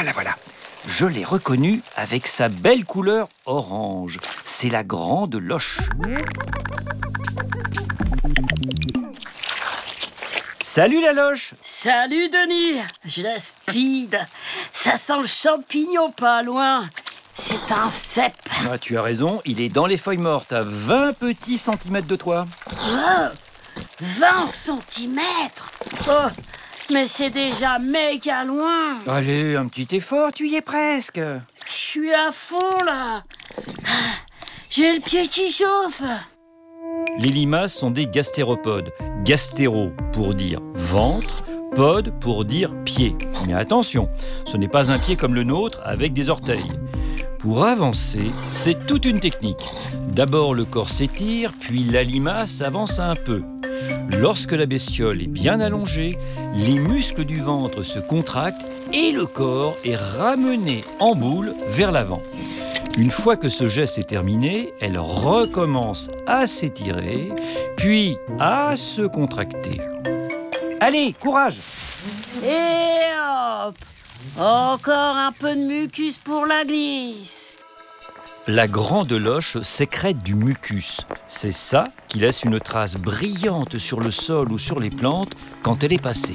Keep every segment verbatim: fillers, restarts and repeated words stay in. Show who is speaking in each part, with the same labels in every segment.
Speaker 1: Voilà, voilà. Je l'ai reconnue avec sa belle couleur orange. C'est la grande loche. Salut la loche!
Speaker 2: Salut Denis, je la speed. Ça sent le champignon pas loin. C'est un cèpe.
Speaker 1: Ah, tu as raison, il est dans les feuilles mortes, à vingt petits centimètres de toi.
Speaker 2: Oh, vingt centimètres. Oh, mais c'est déjà méga loin.
Speaker 1: Allez, un petit effort, tu y es presque.
Speaker 2: Je suis à fond là. J'ai le pied qui chauffe.
Speaker 1: Les limaces sont des gastéropodes. Gastéro pour dire ventre, pod pour dire pied. Mais attention, ce n'est pas un pied comme le nôtre avec des orteils. Pour avancer, c'est toute une technique. D'abord le corps s'étire, puis la limace avance un peu. Lorsque la bestiole est bien allongée, les muscles du ventre se contractent et le corps est ramené en boule vers l'avant. Une fois que ce geste est terminé, elle recommence à s'étirer, puis à se contracter. Allez, courage!
Speaker 2: Et hop! Encore un peu de mucus pour la glisse.
Speaker 1: La grande loche sécrète du mucus. C'est ça qui laisse une trace brillante sur le sol ou sur les plantes quand elle est passée.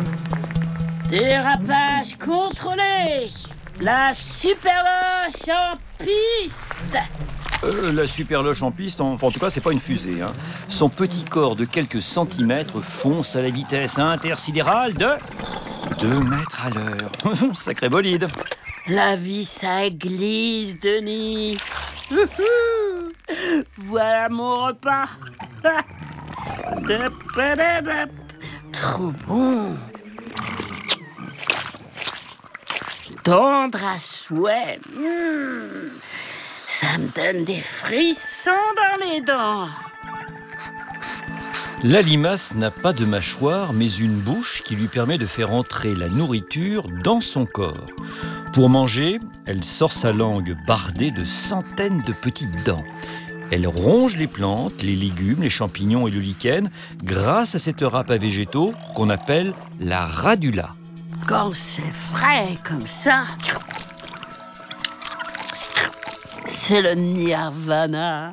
Speaker 2: Dérapage contrôlé. La superloche en piste.
Speaker 1: Euh, la superloche en piste, en, enfin, en tout cas, c'est pas une fusée. Hein. Son petit corps de quelques centimètres fonce à la vitesse intersidérale de deux mètres à l'heure. Sacré bolide.
Speaker 2: La vie, ça glisse, Denis. Voilà mon repas. Trop bon. Tendre à souhait. Mmh. Ça me donne des frissons dans les dents.
Speaker 1: La limace n'a pas de mâchoire, mais une bouche qui lui permet de faire entrer la nourriture dans son corps. Pour manger, elle sort sa langue bardée de centaines de petites dents. Elle ronge les plantes, les légumes, les champignons et le lichen grâce à cette râpe à végétaux qu'on appelle la radula.
Speaker 2: Quand c'est frais comme ça, c'est le nirvana.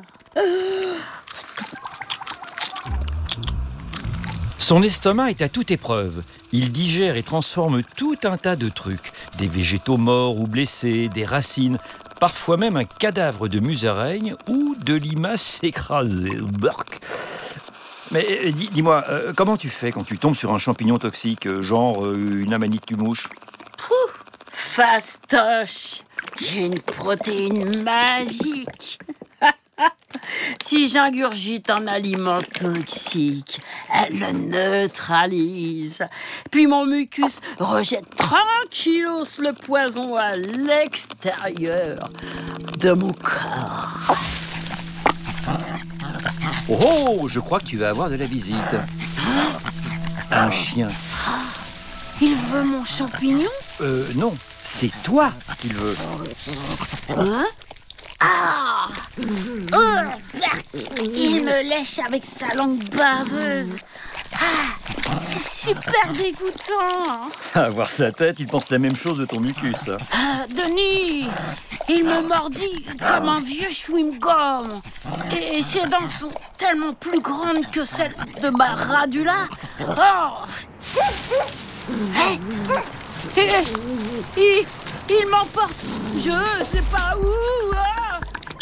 Speaker 1: Son estomac est à toute épreuve. Il digère et transforme tout un tas de trucs. Des végétaux morts ou blessés, des racines, parfois même un cadavre de musaraigne ou de limace écrasée. Burk. Mais dis, dis-moi, euh, comment tu fais quand tu tombes sur un champignon toxique, euh, genre euh, une amanite mouche?
Speaker 2: Pouh, fastoche. J'ai une protéine magique. Si j'ingurgite un aliment toxique, elle le neutralise. Puis mon mucus rejette tranquillos le poison à l'extérieur de mon corps.
Speaker 1: Oh, oh, je crois que tu vas avoir de la visite. Un chien.
Speaker 2: Il veut mon champignon?
Speaker 1: Euh, non, c'est toi qu'il veut.
Speaker 2: Hein? Ah! Oh! Il me lèche avec sa langue baveuse. Ah! C'est super dégoûtant.
Speaker 1: À voir sa tête, il pense la même chose de ton mucus.
Speaker 2: Ah, Denis, il me mordit comme un vieux chewing-gum. Et ses dents sont tellement plus grandes que celles de ma radula. Oh! Hey! Et, il il m'emporte. Je sais pas où. Ah!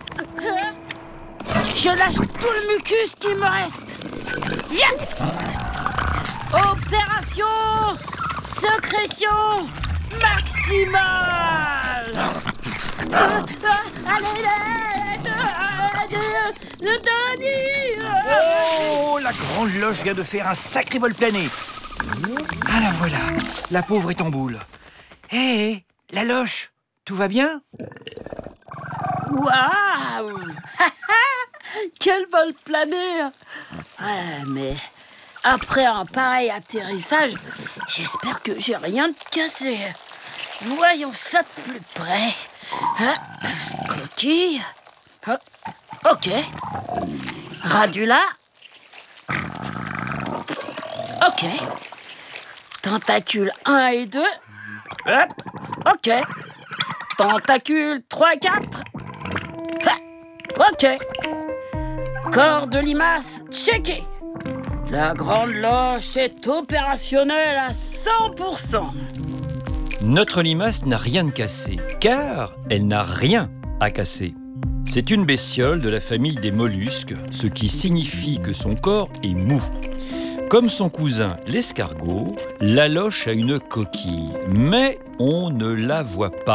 Speaker 2: Je lâche tout le mucus qui me reste. Yeah! Opération sécrétion maximale. Euh, euh, allez, Denis.
Speaker 1: Oh, la grande loche vient de faire un sacré vol plané. Ah la voilà, la pauvre est en boule. Hé, hey, la loche, tout va bien?
Speaker 2: Waouh! Quel vol plané! Ouais, mais après un pareil atterrissage, j'espère que j'ai rien de cassé. Voyons ça de plus près. Hein? Coquille. Hein? Ok. Radula. Ok. Tentacules un et deux. Hop. Ok. Tentacule trois et quatre. Ok. Corps de limace, checké. La grande loche est opérationnelle à cent pour cent.
Speaker 1: Notre limace n'a rien de cassé, car elle n'a rien à casser. C'est une bestiole de la famille des mollusques, ce qui signifie que son corps est mou. Comme son cousin l'escargot, la loche a une coquille, mais on ne la voit pas.